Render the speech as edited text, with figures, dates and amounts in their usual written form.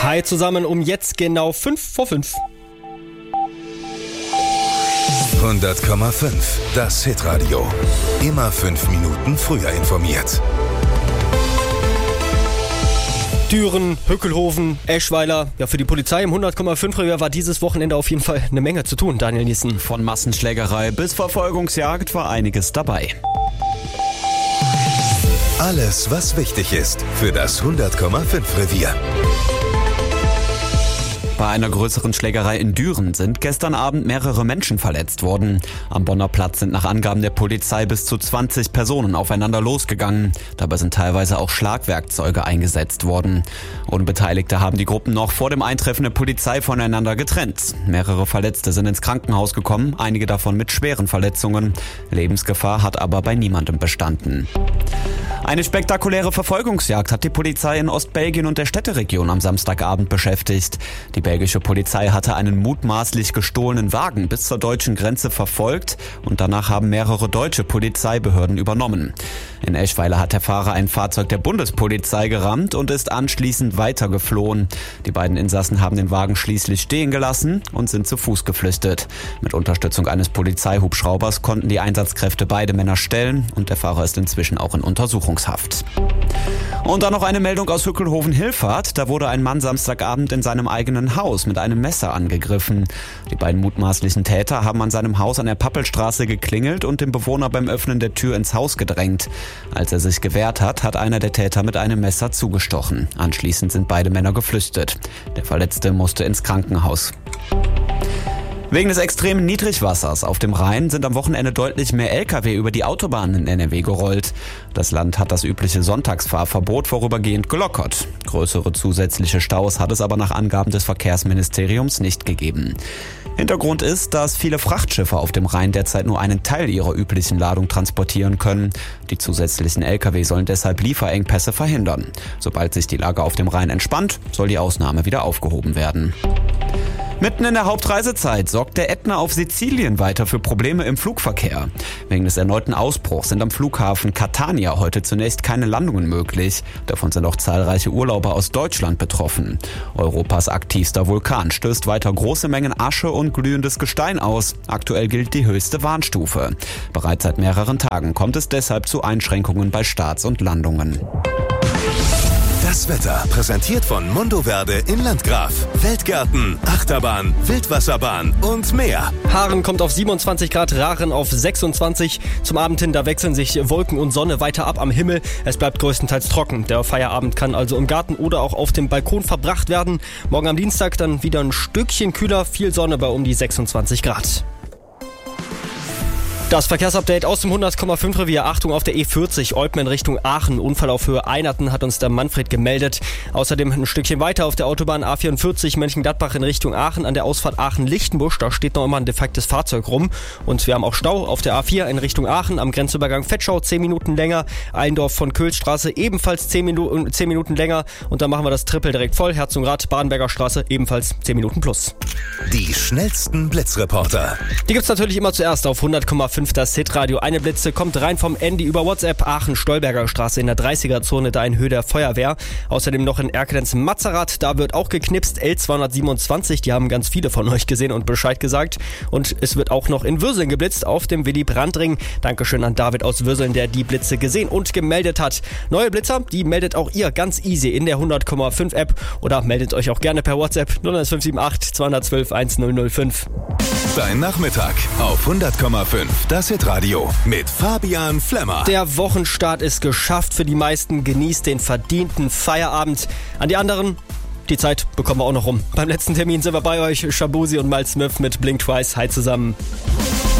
Hi zusammen, um jetzt genau 5:05. 100,5, das Hitradio. Immer 5 Minuten früher informiert. Düren, Hückelhoven, Eschweiler. Ja, für die Polizei im 100,5 Revier war dieses Wochenende auf jeden Fall eine Menge zu tun, Daniel Niesen. Von Massenschlägerei bis Verfolgungsjagd war einiges dabei. Alles, was wichtig ist für das 100,5 Revier. Bei einer größeren Schlägerei in Düren sind gestern Abend mehrere Menschen verletzt worden. Am Bonner Platz sind nach Angaben der Polizei bis zu 20 Personen aufeinander losgegangen. Dabei sind teilweise auch Schlagwerkzeuge eingesetzt worden. Unbeteiligte haben die Gruppen noch vor dem Eintreffen der Polizei voneinander getrennt. Mehrere Verletzte sind ins Krankenhaus gekommen, einige davon mit schweren Verletzungen. Lebensgefahr hat aber bei niemandem bestanden. Eine spektakuläre Verfolgungsjagd hat die Polizei in Ostbelgien und der Städteregion am Samstagabend beschäftigt. Die belgische Polizei hatte einen mutmaßlich gestohlenen Wagen bis zur deutschen Grenze verfolgt und danach haben mehrere deutsche Polizeibehörden übernommen. In Eschweiler hat der Fahrer ein Fahrzeug der Bundespolizei gerammt und ist anschließend weitergeflohen. Die beiden Insassen haben den Wagen schließlich stehen gelassen und sind zu Fuß geflüchtet. Mit Unterstützung eines Polizeihubschraubers konnten die Einsatzkräfte beide Männer stellen und der Fahrer ist inzwischen auch in Untersuchungshaft. Und dann noch eine Meldung aus Hückelhoven-Hilfert. Da wurde ein Mann Samstagabend in seinem eigenen Haus mit einem Messer angegriffen. Die beiden mutmaßlichen Täter haben an seinem Haus an der Pappelstraße geklingelt und den Bewohner beim Öffnen der Tür ins Haus gedrängt. Als er sich gewehrt hat, hat einer der Täter mit einem Messer zugestochen. Anschließend sind beide Männer geflüchtet. Der Verletzte musste ins Krankenhaus. Wegen des extremen Niedrigwassers auf dem Rhein sind am Wochenende deutlich mehr Lkw über die Autobahnen in NRW gerollt. Das Land hat das übliche Sonntagsfahrverbot vorübergehend gelockert. Größere zusätzliche Staus hat es aber nach Angaben des Verkehrsministeriums nicht gegeben. Hintergrund ist, dass viele Frachtschiffe auf dem Rhein derzeit nur einen Teil ihrer üblichen Ladung transportieren können. Die zusätzlichen Lkw sollen deshalb Lieferengpässe verhindern. Sobald sich die Lage auf dem Rhein entspannt, soll die Ausnahme wieder aufgehoben werden. Mitten in der Hauptreisezeit sorgt der Ätna auf Sizilien weiter für Probleme im Flugverkehr. Wegen des erneuten Ausbruchs sind am Flughafen Catania heute zunächst keine Landungen möglich. Davon sind auch zahlreiche Urlauber aus Deutschland betroffen. Europas aktivster Vulkan stößt weiter große Mengen Asche und glühendes Gestein aus. Aktuell gilt die höchste Warnstufe. Bereits seit mehreren Tagen kommt es deshalb zu Einschränkungen bei Starts und Landungen. Das Wetter präsentiert von Mondoverde in Landgraf. Weltgärten, Achterbahn, Wildwasserbahn und mehr. Haaren kommt auf 27 Grad, Rachen auf 26. Zum Abend hin, da wechseln sich Wolken und Sonne weiter ab am Himmel. Es bleibt größtenteils trocken. Der Feierabend kann also im Garten oder auch auf dem Balkon verbracht werden. Morgen am Dienstag dann wieder ein Stückchen kühler, viel Sonne bei um die 26 Grad. Das Verkehrsupdate aus dem 100,5 Revier. Achtung auf der E40 Olpen in Richtung Aachen. Unfall auf Höhe Einerten hat uns der Manfred gemeldet. Außerdem ein Stückchen weiter auf der Autobahn A44 Mönchengladbach in Richtung Aachen an der Ausfahrt Aachen-Lichtenbusch. Da steht noch immer ein defektes Fahrzeug rum. Und wir haben auch Stau auf der A4 in Richtung Aachen am Grenzübergang Vetschau 10 Minuten länger. Eindorf von Kölstraße ebenfalls 10 Minuten länger. Und dann machen wir das Triple direkt voll. Herzogenrath, Badenberger Straße ebenfalls 10 Minuten plus. Die schnellsten Blitzreporter. Die gibt's natürlich immer zuerst auf 100,5 das Hitradio. Eine Blitze kommt rein vom Andy über WhatsApp. Aachen-Stolberger Straße in der 30er-Zone, da in Höhe der Feuerwehr. Außerdem noch in Erkelenz-Matzerath, da wird auch geknipst. L227, die haben ganz viele von euch gesehen und Bescheid gesagt. Und es wird auch noch in Würseln geblitzt auf dem Willy-Brandt-Ring. Dankeschön an David aus Würseln, der die Blitze gesehen und gemeldet hat. Neue Blitzer, die meldet auch ihr ganz easy in der 100,5 App oder meldet euch auch gerne per WhatsApp 01578 212 1005. Dein Nachmittag auf 100,5 das Hitradio mit Fabian Flemmer. Der Wochenstart ist geschafft für die meisten. Genießt den verdienten Feierabend. An die anderen, die Zeit bekommen wir auch noch rum. Beim letzten Termin sind wir bei euch. Shabuzi und Miles Smith mit Blink Twice. Hi zusammen.